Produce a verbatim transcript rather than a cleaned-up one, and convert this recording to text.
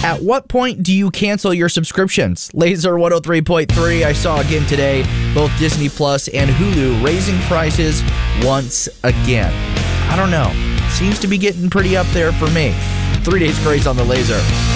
At what point do you cancel your subscriptions? Laser one oh three point three, I saw again today, both Disney Plus and Hulu raising prices once again. I don't know. Seems to be getting pretty up there for me. Three Days Grace on the Laser.